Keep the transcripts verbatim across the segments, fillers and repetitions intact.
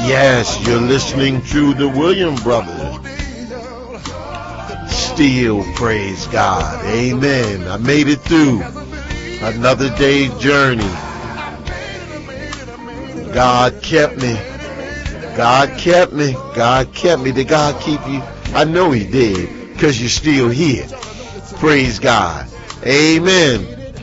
Yes, you're listening to the William Brothers. Still praise God. Amen. I made it through another day's journey. God kept me. God kept me. God kept me. Did God keep you? I know he did, because you're still here. Praise God. Amen.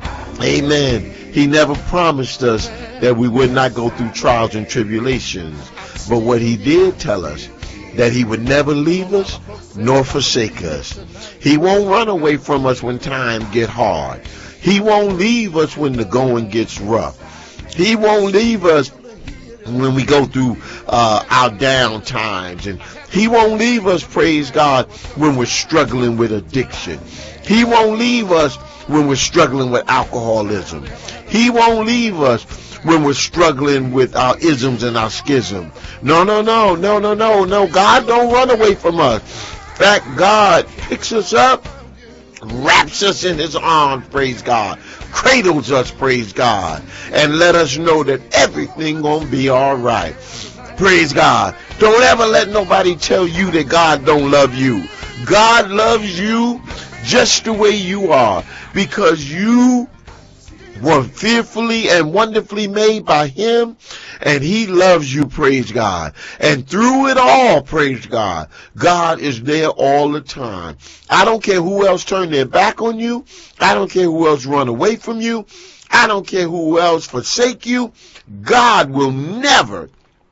Amen. He never promised us that we would not go through trials and tribulations. But what he did tell us, that he would never leave us nor forsake us. He won't run away from us when times get hard. He won't leave us when the going gets rough. He won't leave us when we go through uh, our down times. And he won't leave us, praise God, when we're struggling with addiction. He won't leave us when we're struggling with alcoholism. He won't leave us when we're struggling with our isms and our schism. No, no, no, no, no, no, no. God don't run away from us. In fact, God picks us up, wraps us in his arms, praise God, cradles us, praise God, and let us know that everything gonna be all right. Praise God. Don't ever let nobody tell you that God don't love you. God loves you just the way you are, because you were fearfully and wonderfully made by him, and he loves you, praise God. And through it all, praise God, God is there all the time. I don't care who else turn their back on you. I don't care who else run away from you. I don't care who else forsake you. God will never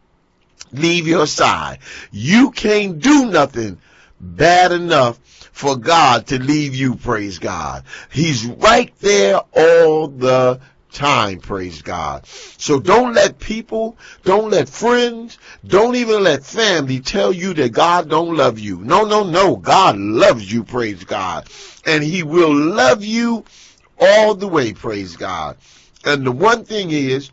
leave your side. You can't do nothing bad enough for God to leave you, praise God. He's right there all the time, praise God. So don't let people, don't let friends, don't even let family tell you that God don't love you. No, no, no. God loves you, praise God. And he will love you all the way, praise God. And the one thing is,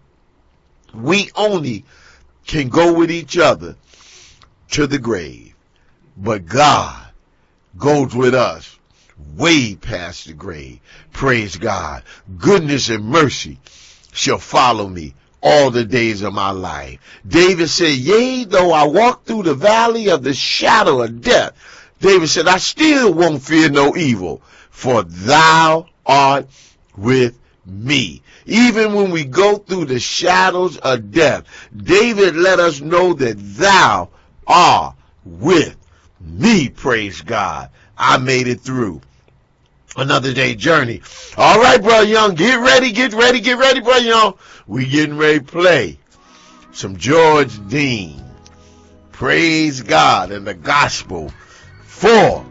we only can go with each other to the grave. But God goes with us way past the grave. Praise God. Goodness and mercy shall follow me all the days of my life. David said, yea, though I walk through the valley of the shadow of death, David said, I still won't fear no evil, for thou art with me. Even when we go through the shadows of death, David let us know that thou art with me, praise God. I made it through another day journey. All right, Brother Young, get ready, get ready, get ready, Brother Young. We getting ready to play some George Dean. Praise God and the gospel for